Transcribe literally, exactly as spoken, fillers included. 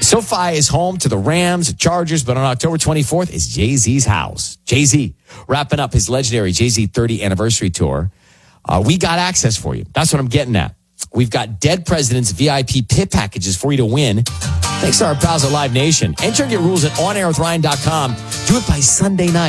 SoFi is home to the Rams, the Chargers, but on October twenty-fourth is Jay-Z's house. Jay-Z wrapping up his legendary Jay-Z thirty anniversary tour. Uh, we got access for you. That's what I'm getting at. We've got Dead Presidents V I P pit packages for you to win. Thanks to our pals at Live Nation. Enter and get rules at on air with ryan dot com. Do it by Sunday night.